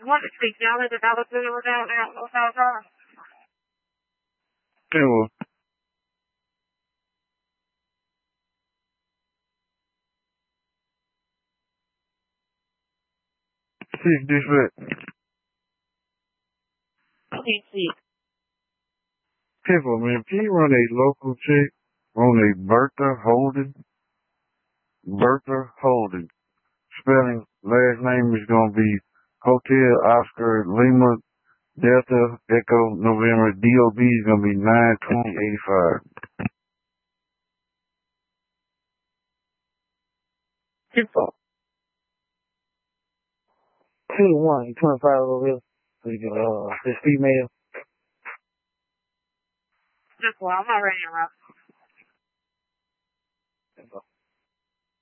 want to speak now that I was doing without her. Yeah, well, see this way. People, man, can you run a local check on a Bertha Holden. Spelling, last name is going to be Hotel Oscar Lima Delta Echo November. DOB is going to be 9/20/85. People. 2-1, 25 over here. So you can, this female. Just well, I'm already around.